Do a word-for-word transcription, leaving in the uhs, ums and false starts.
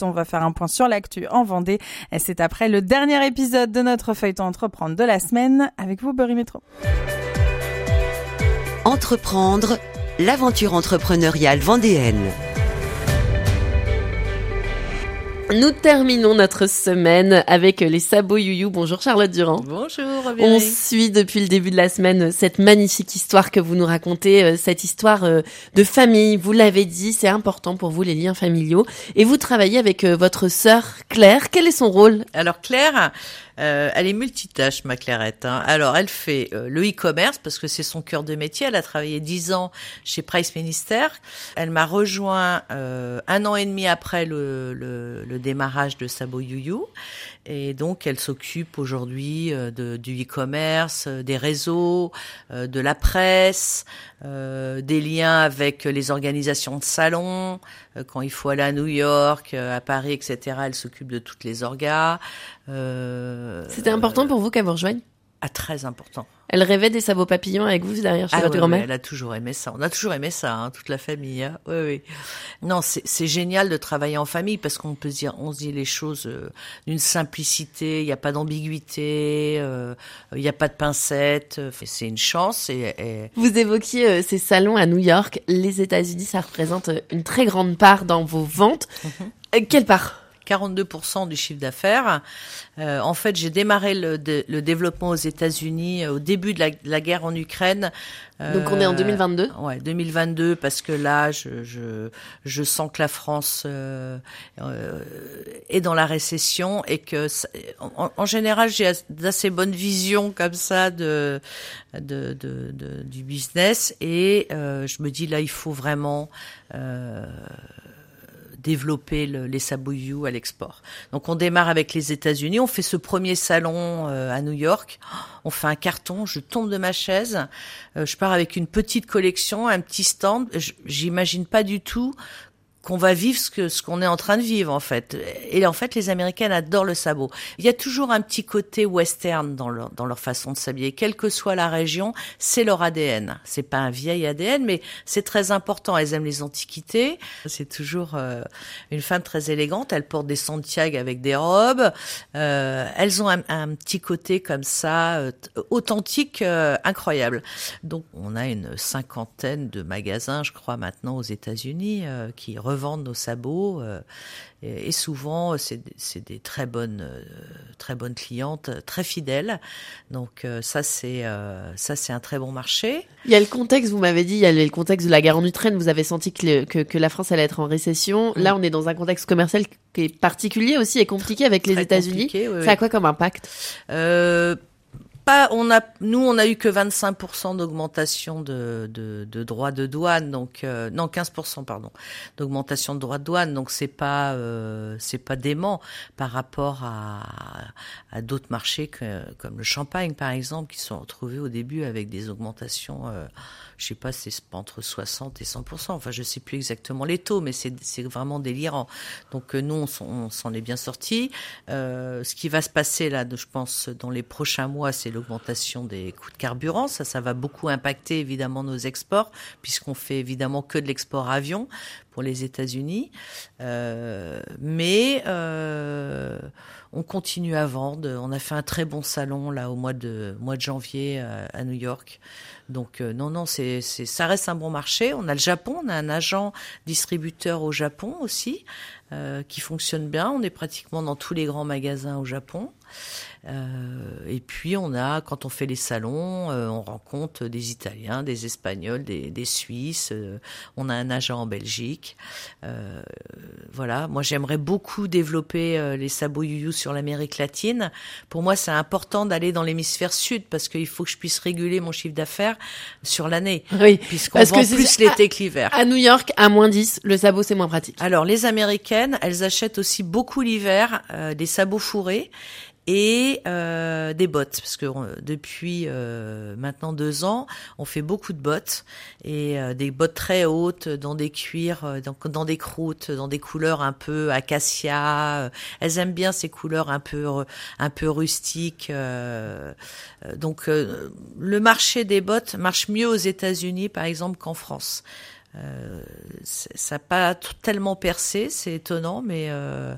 On va faire un point sur l'actu en Vendée. Et c'est après le dernier épisode de notre feuilleton Entreprendre de la semaine. Avec vous, Bury Métro. Entreprendre, l'aventure entrepreneuriale vendéenne. Nous terminons notre semaine avec les sabots You-You. Bonjour Charlotte Durand. Bonjour. On suit depuis le début de la semaine cette magnifique histoire que vous nous racontez, cette histoire de famille. Vous l'avez dit, c'est important pour vous les liens familiaux. Et vous travaillez avec votre sœur Claire. Quel est son rôle ? Alors Claire, euh, elle est multitâche, ma Clairette. Hein. Alors elle fait euh, le e-commerce parce que c'est son cœur de métier. Elle a travaillé dix ans chez Price Minister. Elle m'a rejoint euh, un an et demi après le, le, le démarrage de Sabots You-You. Et donc, elle s'occupe aujourd'hui euh, de, du e-commerce, euh, des réseaux, euh, de la presse, euh, des liens avec les organisations de salons. Euh, quand il faut aller à New York, euh, à Paris, et cetera, elle s'occupe de toutes les orgas. Euh, C'était important euh, pour vous qu'elle vous rejoigne ? Ah, très important. Elle rêvait des sabots papillons avec vous derrière chez ah, votre ouais, grand-mère. Ouais, elle a toujours aimé ça. On a toujours aimé ça, hein, toute la famille. Hein. Oui, oui. Non, c'est, c'est génial de travailler en famille parce qu'on peut se dire, on se dit les choses euh, d'une simplicité. Il n'y a pas d'ambiguïté. Euh, il n'y a pas de pincettes. C'est une chance. Et, et... Vous évoquiez euh, ces salons à New York. Les États-Unis, ça représente une très grande part dans vos ventes. Mm-hmm. Euh, quelle part ? quarante-deux pour cent du chiffre d'affaires. Euh, en fait, j'ai démarré le, de, le développement aux États-Unis euh, au début de la, de la guerre en Ukraine. Euh, Donc on est en deux mille vingt-deux. Ouais, deux mille vingt-deux, parce que là, je je, je sens que la France euh, euh, est dans la récession et que, ça, en, en général, j'ai d'assez bonnes visions comme ça de de de, de du business et euh, je me dis là, il faut vraiment euh, développer le, les sabots You à l'export. Donc on démarre avec les États-Unis, on fait ce premier salon euh, à New York, on fait un carton, je tombe de ma chaise, euh, je pars avec une petite collection, un petit stand, j'imagine pas du tout qu'on va vivre ce que ce qu'on est en train de vivre en fait. Et en fait, les Américaines adorent le sabot. Il y a toujours un petit côté western dans leur dans leur façon de s'habiller, quelle que soit la région, c'est leur A D N. C'est pas un vieil A D N, mais c'est très important. Elles aiment les antiquités. C'est toujours euh, une femme très élégante. Elle porte des Santiago avec des robes. Euh, elles ont un, un petit côté comme ça, euh, authentique, euh, incroyable. Donc, on a une cinquantaine de magasins, je crois, maintenant aux États-Unis euh, qui revendent nos sabots euh, et, et souvent c'est, c'est des très bonnes euh, très bonnes clientes, très fidèles. Donc euh, ça c'est euh, ça c'est un très bon marché. Il y a le contexte, vous m'avez dit, il y a le contexte de la guerre en Ukraine. Vous avez senti que, le, que, que la France allait être en récession. Là, on est dans un contexte commercial qui est particulier aussi et compliqué avec les très États-Unis. Oui, ça oui. a quoi comme impact ? euh, Pas, on a, nous, on a eu que vingt-cinq pour cent d'augmentation de, de, de droits de douane, donc euh, non quinze pour cent pardon, d'augmentation de droits de douane, donc c'est pas, euh, c'est pas dément par rapport à, à d'autres marchés que, comme le champagne par exemple, qui se sont retrouvés au début avec des augmentations, euh, je sais pas, c'est entre soixante et cent pour cent. Enfin, je sais plus exactement les taux, mais c'est, c'est vraiment délirant. Donc euh, nous, on, s'en, on s'en est bien sortis. Euh, ce qui va se passer là, je pense, dans les prochains mois, c'est l'augmentation des coûts de carburant. Ça, ça va beaucoup impacter évidemment nos exports, puisqu'on fait évidemment que de l'export avion pour les États-Unis. Euh, mais euh, on continue à vendre. On a fait un très bon salon là au mois de mois de janvier à, à New York. Donc euh, non, non, c'est, c'est, ça reste un bon marché. On a le Japon, on a un agent distributeur au Japon aussi euh, qui fonctionne bien. On est pratiquement dans tous les grands magasins au Japon. Euh, et puis on a, quand on fait les salons, euh, on rencontre des Italiens, des Espagnols, des, des Suisses. Euh, on a un agent en Belgique. Euh, voilà. Moi, j'aimerais beaucoup développer euh, les sabots You-You sur l'Amérique latine. Pour moi, c'est important d'aller dans l'hémisphère sud parce qu'il faut que je puisse réguler mon chiffre d'affaires sur l'année. Oui. Puisqu'on parce vend que plus c'est... l'été que l'hiver. À New York, à moins dix, le sabot, c'est moins pratique. Alors, les Américaines, elles achètent aussi beaucoup l'hiver euh, des sabots fourrés. Et euh, des bottes, parce que euh, depuis euh, maintenant deux ans, on fait beaucoup de bottes et euh, des bottes très hautes dans des cuirs, euh, dans, dans des croûtes, dans des couleurs un peu acacia. Euh, elles aiment bien ces couleurs un peu un peu rustiques. Euh, euh, donc euh, le marché des bottes marche mieux aux États-Unis, par exemple, qu'en France. Euh, ça n'a pas t- tellement percé, c'est étonnant, mais euh,